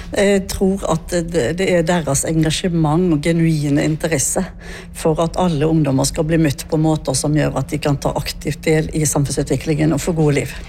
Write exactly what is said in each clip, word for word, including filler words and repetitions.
Jeg tror at det er deres engasjement og genuine interesse for at alle ungdommer skal bli møtt på måter som gjør at de kan ta aktivt del i samfunnsutviklingen og få gode liv.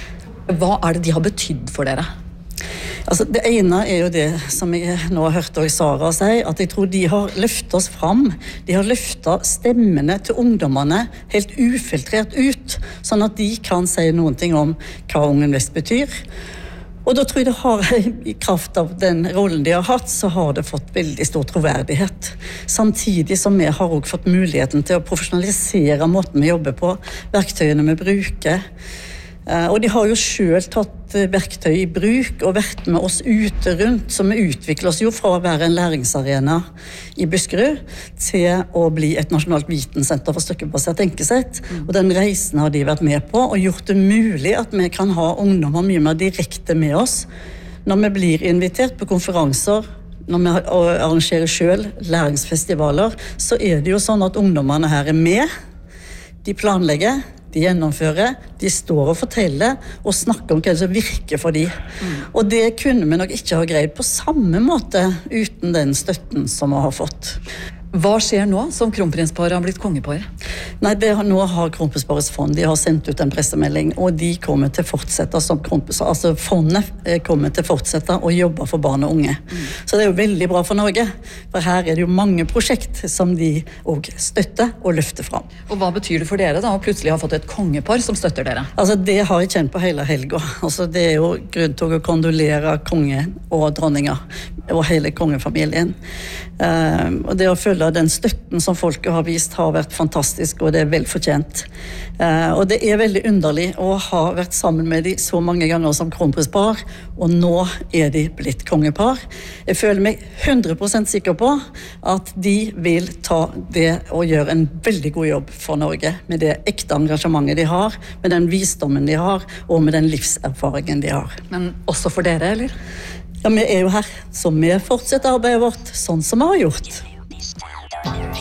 Hva er det de har betydd for dere? Altså, det ene er jo det som jeg nå har hørt Sara si, at jeg tror de har løftet oss fram. De har løftet stemmene til ungdommene helt ufiltrert ut, sånn at de kan si noen ting om hva Ung Invest betyr. Og da tror jeg det har, i kraft av den rollen de har hatt, så har det fått veldig stor troverdighet. Samtidig som vi har også fått muligheten til å profesjonalisere måten vi jobber på, verktøyene vi bruker. Og de har jo selv tatt verktøy i bruk og vært med oss ute rundt, så vi utvikler oss jo fra å være en læringsarena i Buskerud til å bli et nasjonalt vitensenter for støkkebasert tenkesett. Og den reisen har de vært med på og gjort det mulig at vi kan ha ungdommer mye mer direkte med oss når vi blir invitert på konferanser. Når vi arrangerer selv læringsfestivaler, så er det jo sånn at ungdommene her er med, de planlegger, de gjennomfører, de står og forteller og snakker om hva som virker for de. Mm. Og det kunne vi nok ikke ha greid på samme måte uten den støtten som vi har fått. Hva skjer nå som kronprinsparet har blitt kongepar? Nei, det har, nå har Kronprinsparets fond, de har sendt ut en pressemelding, og de kommer til å fortsette som kronprinsparet, altså fondet kommer til å fortsette å jobbe for barn og unge. Mm. Så det er jo veldig bra for Norge, for her er det jo mange prosjekt som de også støtter og løfter fram. Og hva betyr det for dere da, å plutselig ha fått et kongepar som støtter dere? Altså, det har jeg kjent på hele helga. Altså, det er jo grunn til å kondolere kongen og dronninga og hele kongefamilien. Uh, og det å følge den støtten som folket har vist har vært fantastisk, og det er velfortjent. Uh, og det er veldig underlig å ha vært sammen med de så mange ganger som kronprinspar, og nå er de blitt kongepar. Jeg føler meg hundre prosent sikker på at de vil ta det og gjøre en veldig god jobb for Norge, med det ekte engasjementet de har, med den visdommen de har, og med den livserfaringen de har. Men også for dere, eller? Ja, vi er jo her, så vi fortsetter arbeidet vårt sånn som vi har gjort.